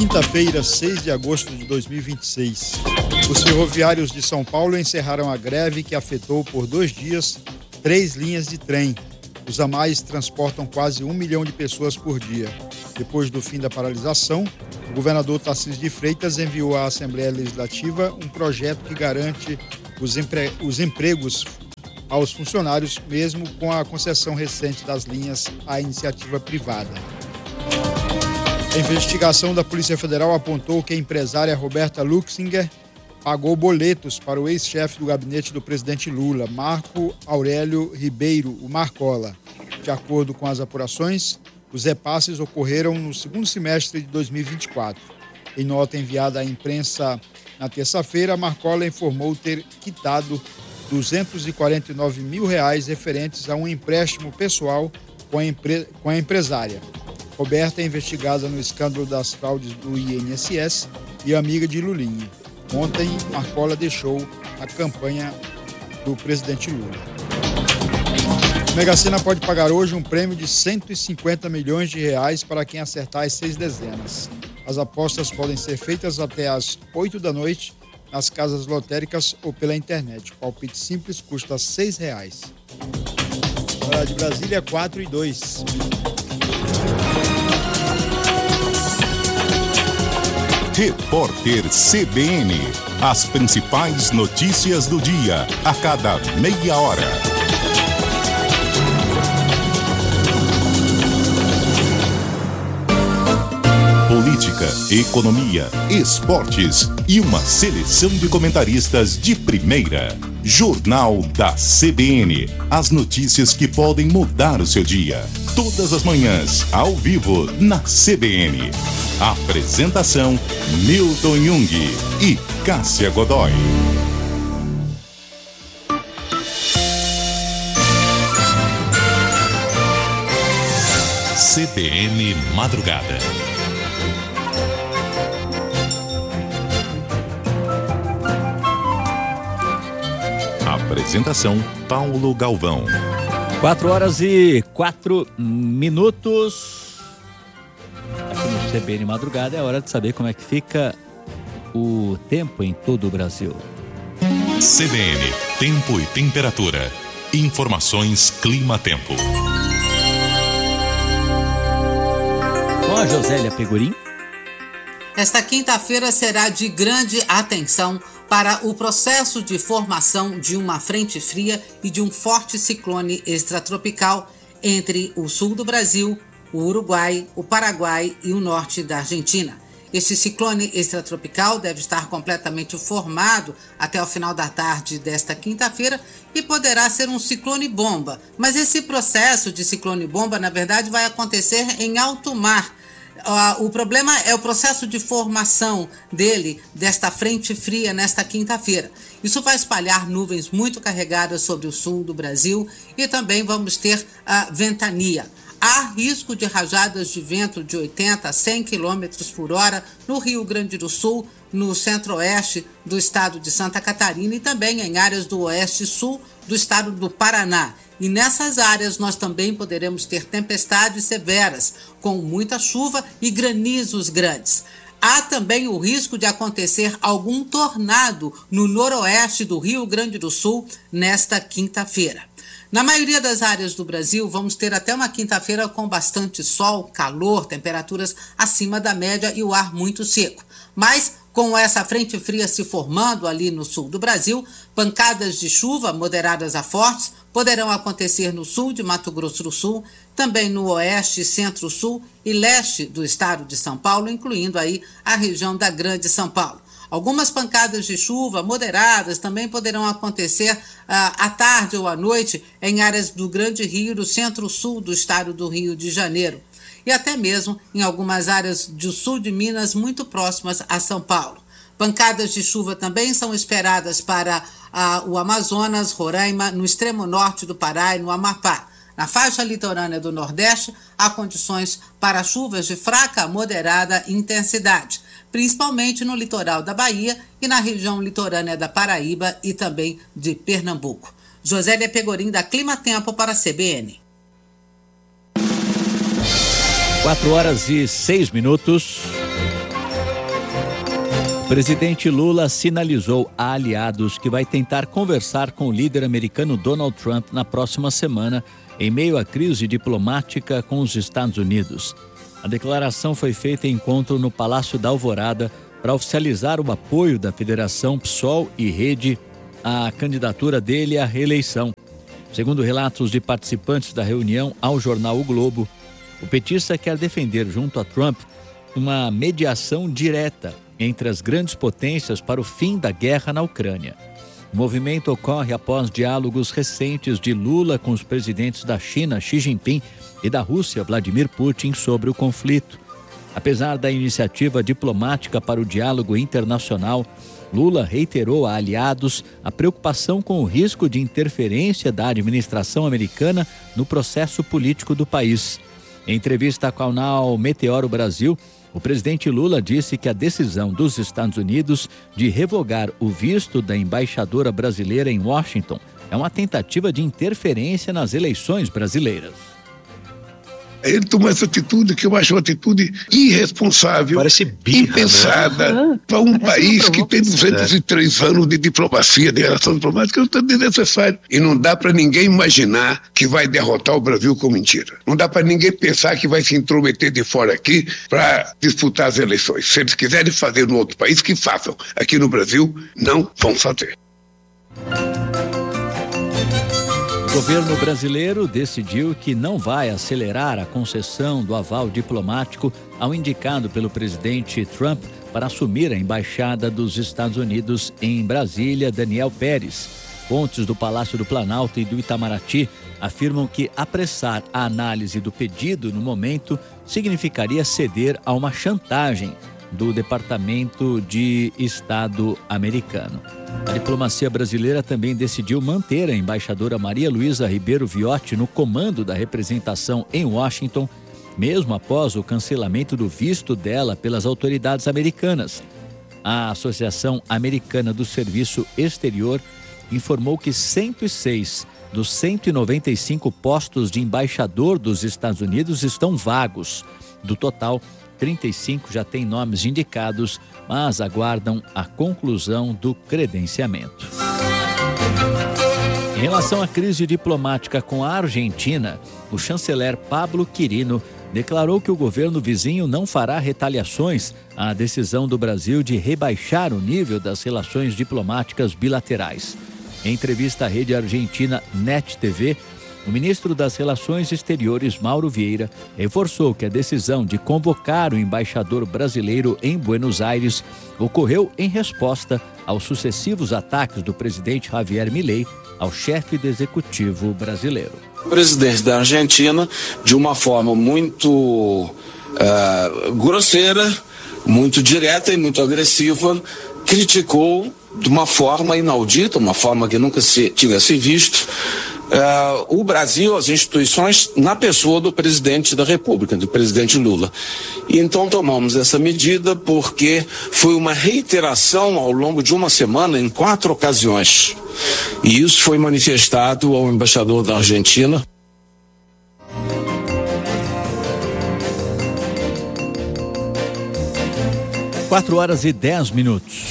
Quinta-feira, 6 de agosto de 2026. Os ferroviários de São Paulo encerraram a greve que afetou por 2 dias 3 linhas de trem. Os ramais transportam quase 1 milhão de pessoas por dia. Depois do fim da paralisação, o governador Tarcísio de Freitas enviou à Assembleia Legislativa um projeto que garante os empregos aos funcionários, mesmo com a concessão recente das linhas à iniciativa privada. A investigação da Polícia Federal apontou que a empresária Roberta Luxinger pagou boletos para o ex-chefe do gabinete do presidente Lula, Marco Aurélio Ribeiro, o Marcola. De acordo com as apurações, os repasses ocorreram no segundo semestre de 2024. Em nota enviada à imprensa na terça-feira, Marcola informou ter quitado R$249 mil referentes a um empréstimo pessoal com a empresária. Roberta é investigada no escândalo das fraudes do INSS e amiga de Lulinha. Ontem, Marcola deixou a campanha do presidente Lula. A Mega Sena pode pagar hoje um prêmio de R$150 milhões para quem acertar as 6 dezenas. As apostas podem ser feitas até às 8 da noite nas casas lotéricas ou pela internet. O palpite simples custa R$6. Hora de Brasília, 4:02. Repórter CBN. As principais notícias do dia, a cada meia hora. Política, economia, esportes e uma seleção de comentaristas de primeira. Jornal da CBN. As notícias que podem mudar o seu dia. Todas as manhãs, ao vivo, na CBN. Apresentação: Milton Jung e Cássia Godoy. CBN Madrugada. Apresentação: Paulo Galvão. 4:04. Aqui no CBN Madrugada é hora de saber como é que fica o tempo em todo o Brasil. CBN, tempo e temperatura. Informações Clima-Tempo. Com a Josélia Pegorim. Esta quinta-feira será de grande atenção para o processo de formação de uma frente fria e de um forte ciclone extratropical entre o sul do Brasil, o Uruguai, o Paraguai e o norte da Argentina. Este ciclone extratropical deve estar completamente formado até o final da tarde desta quinta-feira e poderá ser um ciclone-bomba. Mas esse processo de ciclone-bomba, na verdade, vai acontecer em alto mar. O problema é o processo de formação desta frente fria nesta quinta-feira. Isso vai espalhar nuvens muito carregadas sobre o sul do Brasil e também vamos ter ventania. Há risco de rajadas de vento de 80 a 100 km por hora no Rio Grande do Sul, no centro-oeste do estado de Santa Catarina e também em áreas do oeste e sul do estado do Paraná. E nessas áreas nós também poderemos ter tempestades severas, com muita chuva e granizos grandes. Há também o risco de acontecer algum tornado no noroeste do Rio Grande do Sul nesta quinta-feira. Na maioria das áreas do Brasil, vamos ter até uma quinta-feira com bastante sol, calor, temperaturas acima da média e o ar muito seco. Mas, com essa frente fria se formando ali no sul do Brasil, pancadas de chuva moderadas a fortes poderão acontecer no sul de Mato Grosso do Sul, também no oeste, centro-sul e leste do estado de São Paulo, incluindo aí a região da Grande São Paulo. Algumas pancadas de chuva moderadas também poderão acontecer à tarde ou à noite em áreas do Grande Rio, do centro-sul do estado do Rio de Janeiro. E até mesmo em algumas áreas do sul de Minas muito próximas a São Paulo. Pancadas de chuva também são esperadas para o Amazonas, Roraima, no extremo norte do Pará e no Amapá. Na faixa litorânea do Nordeste, há condições para chuvas de fraca a moderada intensidade, principalmente no litoral da Bahia e na região litorânea da Paraíba e também de Pernambuco. Josélia Pegorim, da Clima-Tempo, para a CBN. 4:06. presidente Lula sinalizou a aliados que vai tentar conversar com o líder americano Donald Trump na próxima semana, em meio à crise diplomática com os Estados Unidos. A declaração foi feita em encontro no Palácio da Alvorada para oficializar o apoio da Federação PSOL e Rede à candidatura dele à reeleição. Segundo relatos de participantes da reunião ao jornal O Globo, o petista quer defender junto a Trump uma mediação direta entre as grandes potências para o fim da guerra na Ucrânia. O movimento ocorre após diálogos recentes de Lula com os presidentes da China, Xi Jinping, e da Rússia, Vladimir Putin, sobre o conflito. Apesar da iniciativa diplomática para o diálogo internacional, Lula reiterou a aliados a preocupação com o risco de interferência da administração americana no processo político do país. Em entrevista ao canal Meteoro Brasil, o presidente Lula disse que a decisão dos Estados Unidos de revogar o visto da embaixadora brasileira em Washington é uma tentativa de interferência nas eleições brasileiras. Ele tomou essa atitude que eu acho uma atitude irresponsável, impensada, né? Para um país que tem 203 anos de diplomacia, de relação diplomática, é desnecessário. E não dá para ninguém imaginar que vai derrotar o Brasil com mentira. Não dá para ninguém pensar que vai se intrometer de fora aqui para disputar as eleições. Se eles quiserem fazer no outro país, que façam. Aqui no Brasil, não vão fazer. O governo brasileiro decidiu que não vai acelerar a concessão do aval diplomático ao indicado pelo presidente Trump para assumir a embaixada dos Estados Unidos em Brasília, Daniel Pérez. Fontes do Palácio do Planalto e do Itamaraty afirmam que apressar a análise do pedido no momento significaria ceder a uma chantagem do Departamento de Estado americano. A diplomacia brasileira também decidiu manter a embaixadora Maria Luísa Ribeiro Viotti no comando da representação em Washington, mesmo após o cancelamento do visto dela pelas autoridades americanas. A Associação Americana do Serviço Exterior informou que 106 dos 195 postos de embaixador dos Estados Unidos estão vagos. Do total, 35 já têm nomes indicados, mas aguardam a conclusão do credenciamento. Em relação à crise diplomática com a Argentina, o chanceler Pablo Quirino declarou que o governo vizinho não fará retaliações à decisão do Brasil de rebaixar o nível das relações diplomáticas bilaterais. Em entrevista à rede argentina NET TV, o ministro das Relações Exteriores, Mauro Vieira, reforçou que a decisão de convocar o embaixador brasileiro em Buenos Aires ocorreu em resposta aos sucessivos ataques do presidente Javier Milei ao chefe do executivo brasileiro. O presidente da Argentina, de uma forma muito grosseira, muito direta e muito agressiva, criticou de uma forma inaudita, uma forma que nunca se tivesse visto, o Brasil, as instituições, na pessoa do presidente da República, do presidente Lula. E então tomamos essa medida porque foi uma reiteração ao longo de uma semana em 4 ocasiões. E isso foi manifestado ao embaixador da Argentina. Quatro horas e 10 minutos.